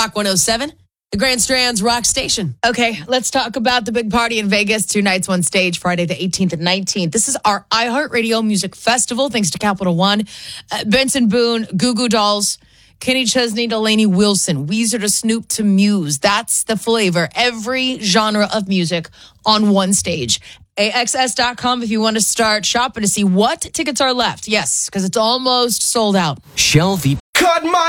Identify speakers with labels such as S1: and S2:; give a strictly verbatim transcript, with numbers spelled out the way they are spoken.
S1: Rock one oh seven, the Grand Strand's Rock Station. Okay, let's talk about the big party in Vegas. Two nights, one stage, Friday the eighteenth and nineteenth. This is our iHeartRadio Music Festival, thanks to Capital One. Uh, Benson Boone, Goo Goo Dolls, Kenny Chesney, Delaney Wilson, Weezer to Snoop to Muse. That's the flavor. Every genre of music on one stage. A X S dot com if you want to start shopping to see what tickets are left. Yes, because it's almost sold out.
S2: Shell V.
S3: Cut my